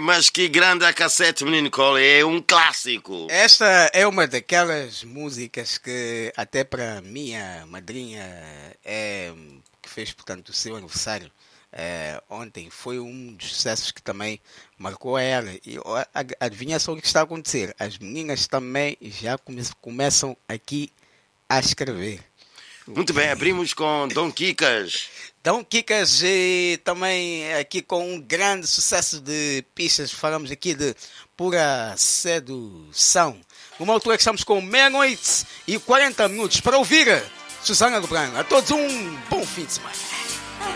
mas que grande a cassete, menino Cole. É um clássico. Esta é uma daquelas músicas que até para minha madrinha que fez, portanto, o seu aniversário ontem, foi um dos sucessos que também marcou ela. E adivinha só o que está a acontecer. As meninas também já começam aqui a escrever. Muito bem, abrimos com Dom Kikas. Dom Kikas também aqui com um grande sucesso de pistas. Falamos aqui de Pura Sedução. Numa altura que estamos com 00:40 para ouvir Susana Lubranco. A todos um bom fim de semana.